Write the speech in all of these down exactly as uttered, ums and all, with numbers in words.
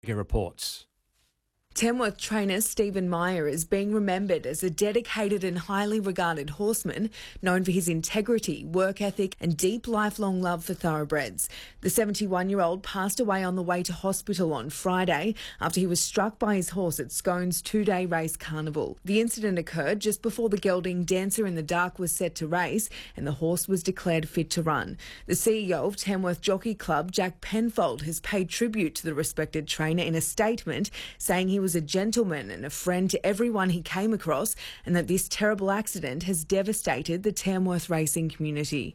reports. Tamworth trainer Stephen Meyer is being remembered as a dedicated and highly regarded horseman known for his integrity, work ethic and deep lifelong love for thoroughbreds. The seventy-one-year-old passed away on the way to hospital on Friday after he was struck by his horse at Scone's two-day race carnival. The incident occurred just before the gelding Dancer in the Dark was set to race and the horse was declared fit to run. The C E O of Tamworth Jockey Club, Jack Penfold, has paid tribute to the respected trainer in a statement, saying he was a gentleman and a friend to everyone he came across and that this terrible accident has devastated the Tamworth racing community.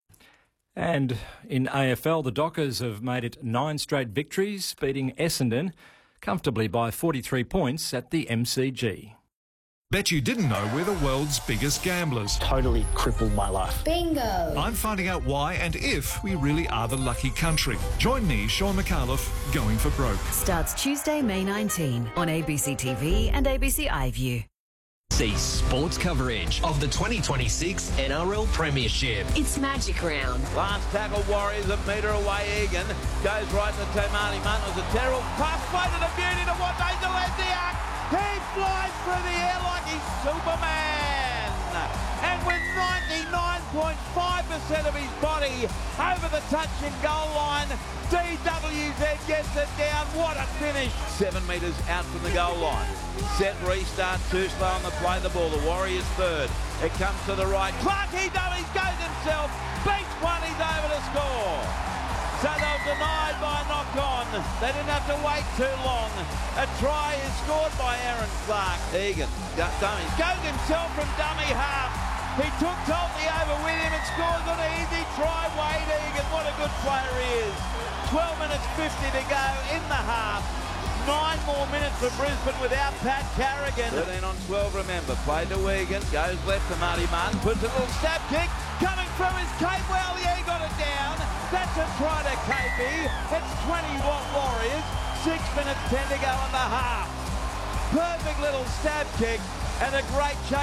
And in A F L, the Dockers have made it nine straight victories, beating Essendon comfortably by forty-three points at the M C G. Bet you didn't know we're the world's biggest gamblers. Totally crippled my life. Bingo! I'm finding out why and if we really are the lucky country. Join me, Sean McAuliffe, Going for Broke. Starts Tuesday, May nineteenth on A B C T V and A B C iView. See sports coverage of the twenty twenty-six N R L Premiership. It's Magic Round. Last tackle, Warriors a metre away. Egan goes right to Tomani Munn. It was a terrible pass, played to the beauty to what they Delesiak. He flies through the air like he's Superman. And with ninety-nine point five percent of his body over the touching goal line, D W Z gets it down. What a finish. Seven metres out from the goal line. Set restart, too slow on the play the ball. The Warriors third. It comes to the right. Clark, he dummies, goes himself. Beats one, he's over to score. So they were denied by a knock-on. They didn't have to wait too long. A try is scored by Aaron Clark. Egan, dummies, goes himself from dummy half. He took Tolty over with him and scores an easy try. Wade Egan, what a good player he is. twelve minutes fifty to go in the half. Nine more minutes for Brisbane without Pat Carrigan. thirteen on twelve, remember. Play to Egan, goes left to Marty Martin, puts a little stab kick. Coming through is Capewell, yeah, he got it down. That's a try to K B. It's twenty watt Warriors. Six minutes ten to go in the half. Perfect little stab kick and a great chase.